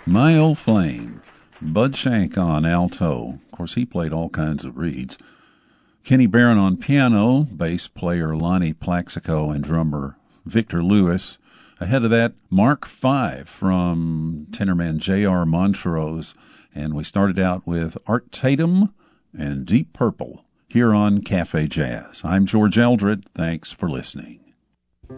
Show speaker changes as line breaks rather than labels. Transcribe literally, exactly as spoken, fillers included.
My Old Flame, Bud Shank on alto. Of course, he played all kinds of reeds. Kenny Barron on piano, bass player Lonnie Plaxico, and drummer Victor Lewis. Ahead of that, Mark Five from tenorman J R Montrose. And we started out with Art Tatum and Deep Purple here on Cafe Jazz. I'm George Eldred. Thanks for listening.